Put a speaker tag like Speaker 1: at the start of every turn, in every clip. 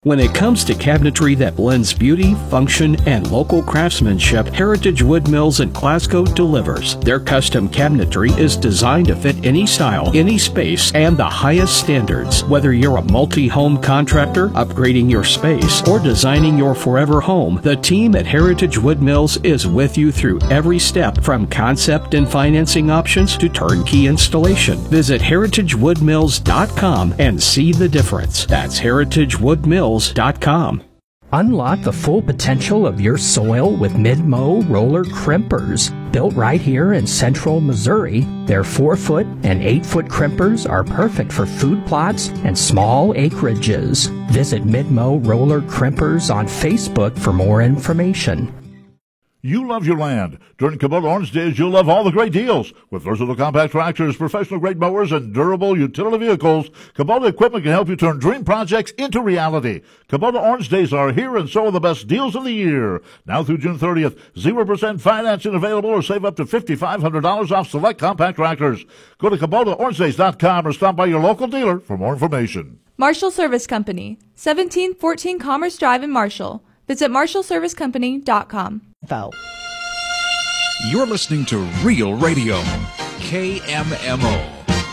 Speaker 1: When it comes to cabinetry that blends beauty, function, and local craftsmanship, Heritage Wood Mills in Glasgow delivers. Their custom cabinetry is designed to fit any style, any space, and the highest standards. Whether you're a multi-home contractor, upgrading your space, or designing your forever home, the team at Heritage Wood Mills is with you through every step, from concept and financing options to turnkey installation. Visit heritagewoodmills.com and see the difference. That's heritagewoodmills.com.
Speaker 2: Unlock the full potential of your soil with Mid-Mow roller crimpers. Built right here in central Missouri, their 4-foot and 8-foot crimpers are perfect for food plots and small acreages. Visit Mid-Mow Roller Crimpers on Facebook for more information.
Speaker 3: You love your land. During Kubota Orange Days, you'll love all the great deals. With versatile compact tractors, professional-grade mowers, and durable utility vehicles, Kubota equipment can help you turn dream projects into reality. Kubota Orange Days are here, and so are the best deals of the year. Now through June 30th, 0% financing available, or save up to $5,500 off select compact tractors. Go to KubotaOrangeDays.com or stop by your local dealer for more information.
Speaker 4: Marshall Service Company, 1714 Commerce Drive in Marshall. Visit MarshallServiceCompany.com.
Speaker 5: You're listening to Real Radio, KMMO.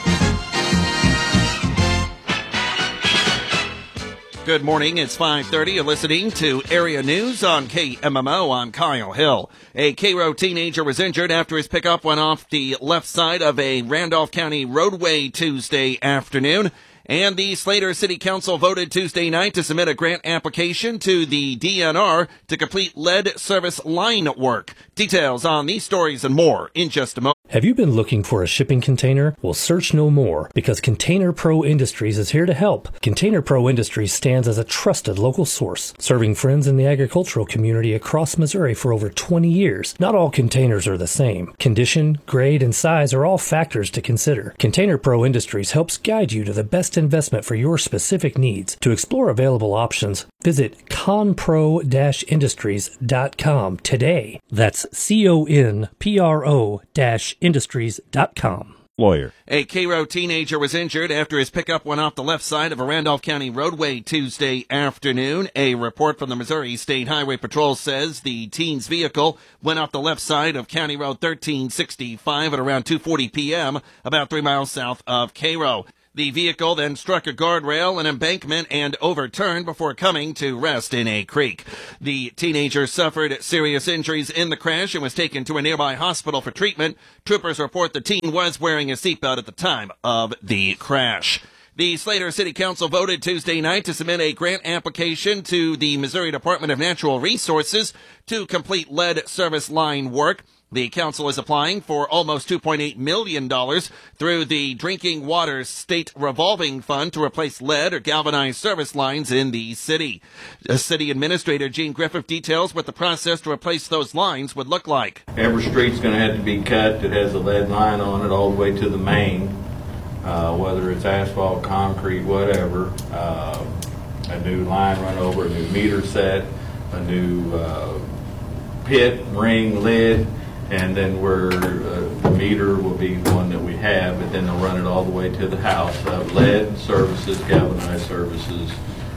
Speaker 6: Good morning, it's 5:30. You're listening to Area News on KMMO. I'm Kyle Hill. A Cairo teenager was injured after his pickup went off the left side of a Randolph County roadway Tuesday afternoon. And the Slater City Council voted Tuesday night to submit a grant application to the DNR to complete lead service line work. Details on these stories and more in just a moment.
Speaker 7: Have you been looking for a shipping container? Well, search no more, because Container Pro Industries is here to help. Container Pro Industries stands as a trusted local source, serving friends in the agricultural community across Missouri for over 20 years. Not all containers are the same. Condition, grade, and size are all factors to consider. Container Pro Industries helps guide you to the best investment for your specific needs. To explore available options, visit conpro-industries.com today. That's CONPRO-industries.com.
Speaker 3: Lawyer.
Speaker 6: A Cairo teenager was injured after his pickup went off the left side of a Randolph County roadway Tuesday afternoon. A report from the Missouri State Highway Patrol says the teen's vehicle went off the left side of County Road 1365 at around 2:40 p.m., about 3 miles south of Cairo. The vehicle then struck a guardrail, an embankment, and overturned before coming to rest in a creek. The teenager suffered serious injuries in the crash and was taken to a nearby hospital for treatment. Troopers report the teen was wearing a seatbelt at the time of the crash. The Slater City Council voted Tuesday night to submit a grant application to the Missouri Department of Natural Resources to complete lead service line work. The council is applying for almost $2.8 million through the Drinking Water State Revolving Fund to replace lead or galvanized service lines in the city. City Administrator Gene Griffith details what the process to replace those lines would look like.
Speaker 8: Every street's going to have to be cut that has a lead line on it all the way to the main, whether it's asphalt, concrete, whatever. A new line run over, a new meter set, a new pit, ring, lid. And then the meter will be one that we have, but then they'll run it all the way to the house. Lead services, galvanized services,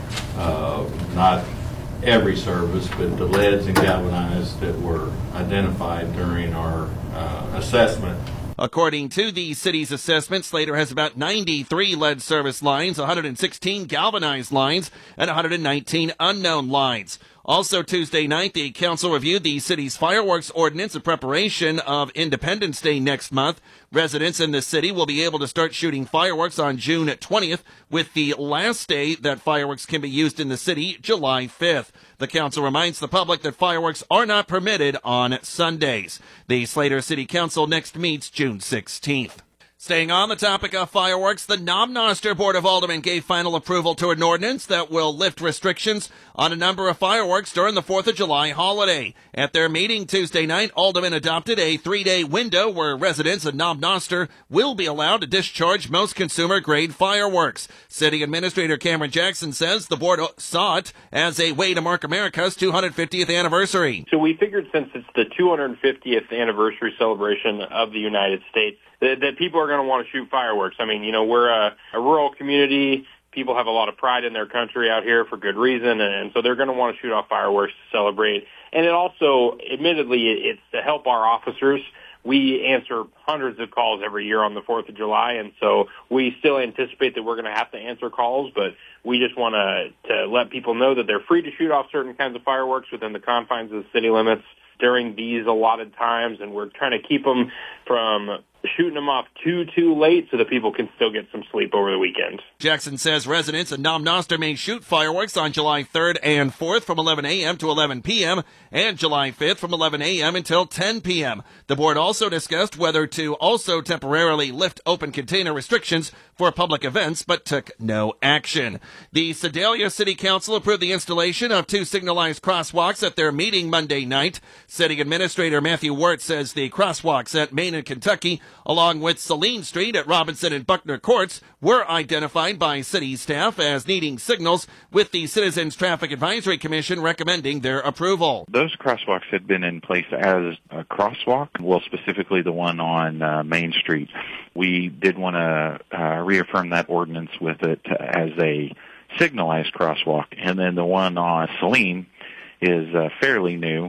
Speaker 8: not every service, but the leads and galvanized that were identified during our assessment.
Speaker 6: According to the city's assessment, Slater has about 93 lead service lines, 116 galvanized lines, and 119 unknown lines. Also Tuesday night, the council reviewed the city's fireworks ordinance in preparation of Independence Day next month. Residents in the city will be able to start shooting fireworks on June 20th, with the last day that fireworks can be used in the city, July 5th. The council reminds the public that fireworks are not permitted on Sundays. The Slater City Council next meets June 16th. Staying on the topic of fireworks, the Knob-Noster Board of Aldermen gave final approval to an ordinance that will lift restrictions on a number of fireworks during the 4th of July holiday. At their meeting Tuesday night, aldermen adopted a 3-day window where residents of Knob-Noster will be allowed to discharge most consumer-grade fireworks. City Administrator Cameron Jackson says the board saw it as a way to mark America's 250th anniversary.
Speaker 9: So we figured since it's the 250th anniversary celebration of the United States, that people are going to want to shoot fireworks. I mean, we're a rural community. people have a lot of pride in their country out here for good reason, and so they're going to want to shoot off fireworks to celebrate. And it also, admittedly, it's to help our officers. We answer hundreds of calls every year on the 4th of July, and so we still anticipate that we're going to have to answer calls, but we just want to let people know that they're free to shoot off certain kinds of fireworks within the confines of the city limits during these allotted times, and we're trying to keep them from shooting them off too late so that people can still get some sleep over the weekend.
Speaker 6: Jackson says residents in Nom-Noster may shoot fireworks on July 3rd and 4th from 11 a.m. to 11 p.m. and July 5th from 11 a.m. until 10 p.m. The board also discussed whether to also temporarily lift open container restrictions for public events, but took no action. The Sedalia City Council approved the installation of 2 signalized crosswalks at their meeting Monday night. City Administrator Matthew Wirt says the crosswalks at Main and Kentucky, along with Saline Street at Robinson and Buckner Courts, were identified by city staff as needing signals, with the Citizens Traffic Advisory Commission recommending their approval.
Speaker 10: Those crosswalks had been in place as a crosswalk, well, specifically the one on Main Street. We did want to reaffirm that ordinance with it as a signalized crosswalk, and then the one on Saline is fairly new,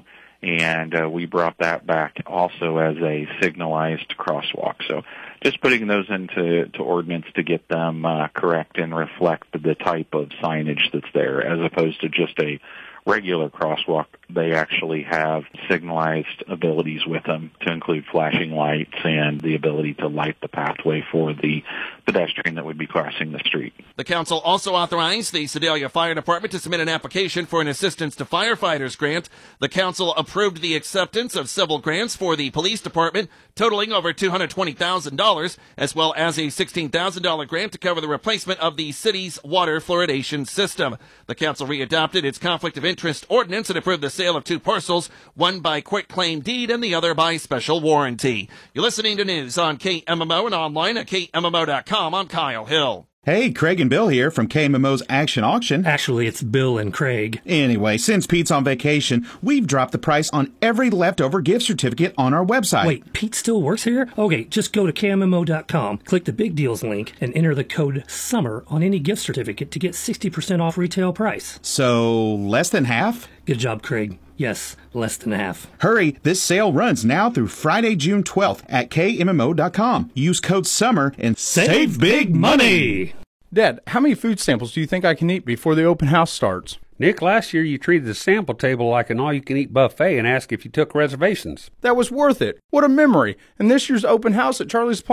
Speaker 10: and we brought that back also as a signalized crosswalk. So just putting those into ordinance to get them correct and reflect the type of signage that's there, as opposed to just a regular crosswalk. They actually have signalized abilities with them to include flashing lights and the ability to light the pathway for the pedestrian that would be crossing the street.
Speaker 6: The council also authorized the Sedalia Fire Department to submit an application for an Assistance to Firefighters grant. The council approved the acceptance of several grants for the police department, totaling over $220,000, as well as a $16,000 grant to cover the replacement of the city's water fluoridation system. The council readopted its conflict of interest ordinance and approved the sale of 2 parcels, one by quitclaim deed and the other by special warranty. You're listening to news on KMMO and online at KMMO.com. I'm Kyle Hill.
Speaker 11: Hey, Craig and Bill here from KMMO's Action Auction.
Speaker 7: Actually, it's Bill and Craig.
Speaker 11: Anyway, since Pete's on vacation, we've dropped the price on every leftover gift certificate on our website.
Speaker 7: Wait, Pete still works here? Okay, just go to KMMO.com, click the Big Deals link, and enter the code SUMMER on any gift certificate to get 60% off retail price.
Speaker 11: So, less than half?
Speaker 7: Good job, Craig. Yes, less than half.
Speaker 11: Hurry, this sale runs now through Friday, June 12th at KMMO.com. Use code SUMMER and save big money!
Speaker 12: Dad, how many food samples do you think I can eat before the open house starts?
Speaker 13: Nick, last year you treated the sample table like an all-you-can-eat buffet and asked if you took reservations.
Speaker 12: That was worth it. What a memory. And this year's open house at Charlie's